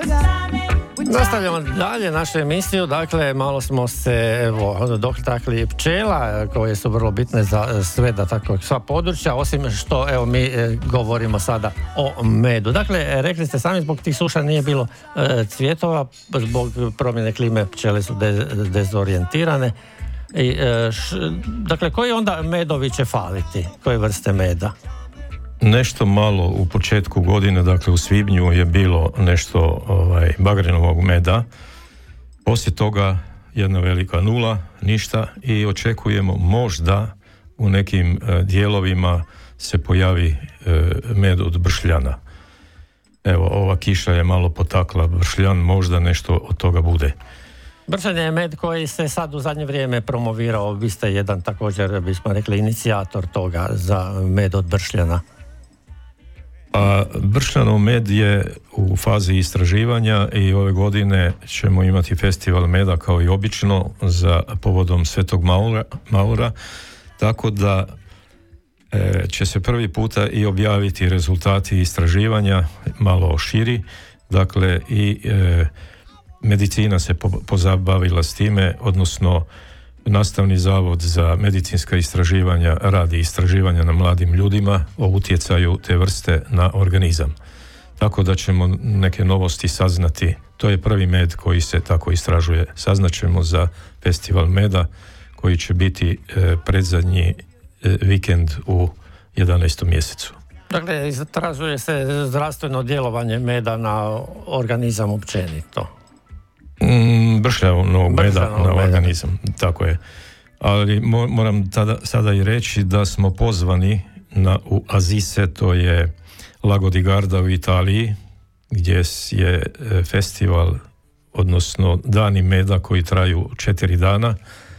Nastavljamo dalje našu emisiju, dakle malo smo se dohtakli pčela koje su vrlo bitne za sve, da tako sva područja, osim što mi govorimo sada o medu. Dakle, rekli ste sami, zbog tih suša nije bilo cvjetova, zbog promjene klime pčele su dezorijentirane. Dakle, koji onda medovi će faliti? Koje vrste meda? Nešto malo u početku godine, dakle u svibnju je bilo nešto bagrenovog meda. Poslije toga jedna velika nula, ništa, i očekujemo možda u nekim dijelovima se pojavi med od bršljana. Evo, ova kiša je malo potakla bršljan, možda nešto od toga bude. Bršljan je med koji se sad u zadnje vrijeme promovirao, vi ste jedan također, bismo rekli, inicijator toga za med od bršljana. A bršljanov med je u fazi istraživanja i ove godine ćemo imati festival meda kao i obično za povodom Svetog Maura, tako da će se prvi puta i objaviti rezultati istraživanja malo širi, dakle i medicina se pozabavila s time, odnosno Nastavni zavod za medicinska istraživanja radi istraživanja na mladim ljudima o utjecaju te vrste na organizam. Tako da ćemo neke novosti saznati. To je prvi med koji se tako istražuje. Saznaćemo za festival meda koji će biti predzadnji vikend u 11. mjesecu. Dakle, istražuje se zdravstveno djelovanje meda na organizam općenito. Bršljanog meda na organizam, tako je. Ali moram sada i reći da smo pozvani u Azise, to je Lago di Garda u Italiji, gdje je festival, odnosno dani meda koji traju 4 dana,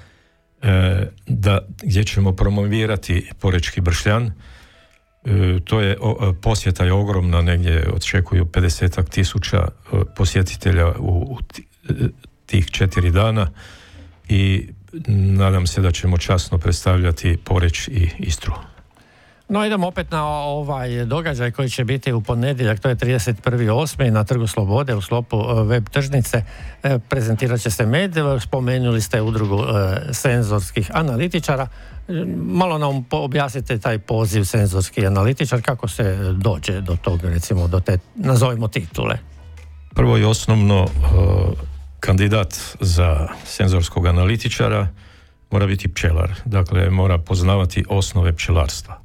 gdje ćemo promovirati porečki bršljan. To je, posjeta je ogromna, negdje očekuju 50.000 posjetitelja u tih 4 dana i nadam se da ćemo časno predstavljati Poreč i Istru. No, idemo opet na ovaj događaj koji će biti u ponedjeljak, to je 31.8. na Trgu Slobode u sklopu web tržnice. Prezentirat će se med, spomenuli ste udrugu senzorskih analitičara. Malo nam objasnite taj poziv senzorski analitičar, kako se dođe do toga, recimo do te, nazovimo, titule. Prvo i osnovno, kandidat za senzorskog analitičara mora biti pčelar, dakle mora poznavati osnove pčelarstva.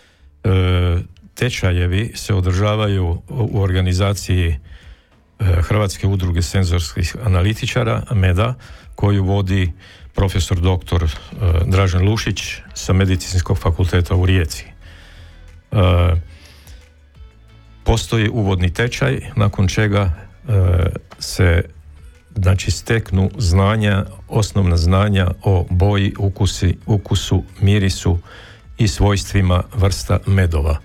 Tečajevi se održavaju u organizaciji Hrvatske udruge senzorskih analitičara MEDA, koju vodi profesor doktor Dražen Lušić sa Medicinskog fakulteta u Rijeci. Postoji uvodni tečaj nakon čega se steknu znanja, osnovna znanja o boji, ukusu, mirisu i svojstvima vrsta medova.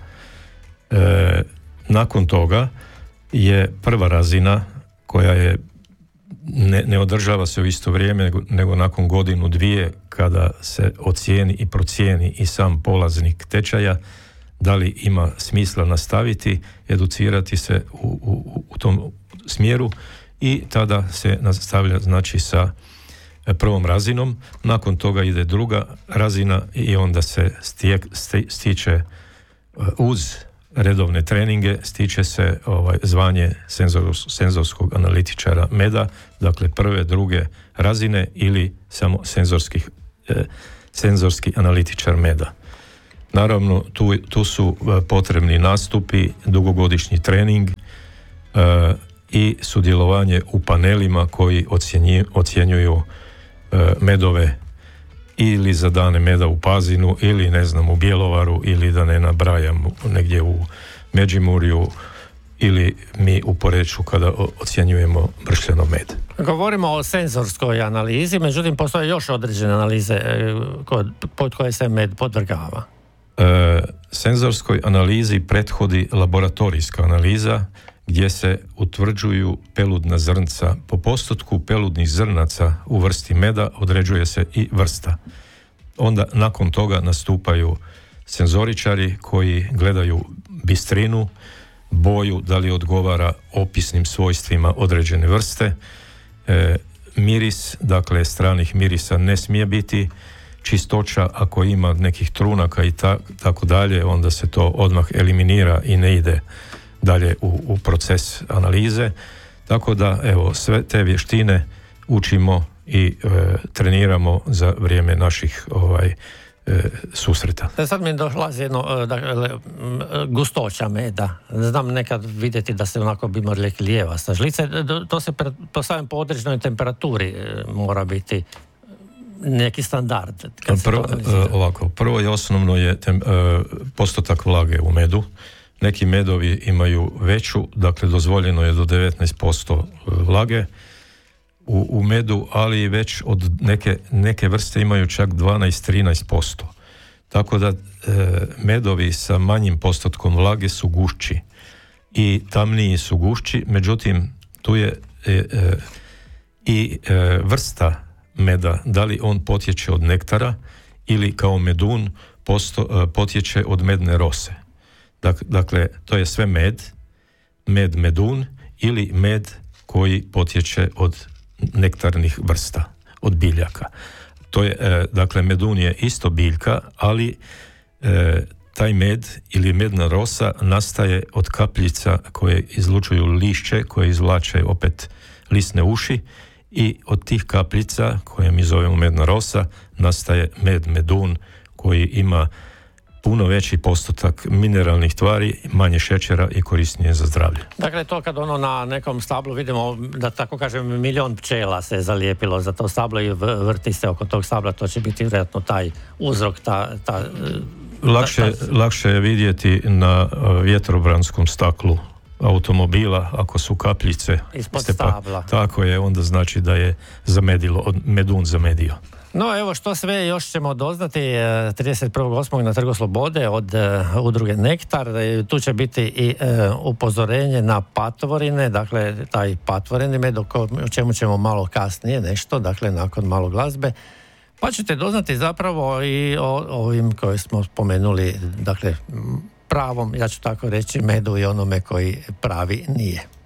Nakon toga je prva razina koja je ne održava se u isto vrijeme, nego nakon godinu, dvije, kada se ocijeni i procijeni i sam polaznik tečaja da li ima smisla nastaviti, educirati se u tom smjeru, i tada se nastavlja sa prvom razinom. Nakon toga ide druga razina i onda se stiče uz redovne treninge, stiče se zvanje senzorskog analitičara MEDA, dakle prve, druge razine ili samo senzorski analitičar MEDA. Naravno, tu su potrebni nastupi, dugogodišnji trening i sudjelovanje u panelima koji ocjenjuju medove ili za dane meda u Pazinu ili u Bjelovaru, ili da ne nabrajam negdje u Međimurju ili mi u Poreču kada ocjenjujemo bršljanov med. Govorimo o senzorskoj analizi, međutim postoje još određene analize pod koje se med podvrgava. Senzorskoj analizi prethodi laboratorijska analiza gdje se utvrđuju peludna zrnca. Po postotku peludnih zrnaca u vrsti meda određuje se i vrsta. Onda nakon toga nastupaju senzoričari koji gledaju bistrinu, boju, da li odgovara opisnim svojstvima određene vrste. Miris, dakle stranih mirisa ne smije biti, čistoća ako ima nekih trunaka i tako dalje, onda se to odmah eliminira i ne ide dalje u proces analize. Tako da evo, sve te vještine učimo i treniramo za vrijeme naših susreta. Sad mi dolazi jedno, dakle, gustoća meda. Znam nekad vidjeti da se onako bi morali lijevasta žlica. To se postavljam po određenoj temperaturi mora biti neki standard. Prvo i osnovno je postotak vlage u medu. Neki medovi imaju veću, dakle dozvoljeno je do 19% vlage u medu, ali već od neke vrste imaju čak 12-13%. Tako da medovi sa manjim postotkom vlage su gušći i tamniji su gušći, međutim tu je i vrsta meda, da li on potječe od nektara ili kao medun potječe od medne rose. Dakle, to je sve medun ili med koji potječe od nektarnih vrsta, od biljaka. To je, dakle, medun je isto biljka, ali taj med ili medna rosa nastaje od kapljica koje izlučuju lišće, koje izvlače opet lisne uši i od tih kapljica, koje mi zovemo medna rosa, nastaje medun koji ima puno veći postotak mineralnih tvari, manje šećera i korisnije za zdravlje. Dakle, to kad na nekom stablu vidimo, da tako kažem, 1.000.000 pčela se zalijepilo za to stablo i vrti se oko tog stabla, to će biti vjerojatno taj uzrok, Lakše je vidjeti na vjetrobranskom staklu automobila, ako su kapljice ispod stabla. Tako je, onda znači da je medun zamedio. No evo što sve još ćemo doznati 31.8. na Trgu Slobode od udruge Nektar. Tu će biti i upozorenje na patvorine, dakle taj patvoreni med o čemu ćemo malo kasnije nešto, dakle nakon malo glazbe. Pa ćete doznati zapravo i o ovim koje smo spomenuli, dakle pravom, ja ću tako reći, medu i onome koji pravi nije.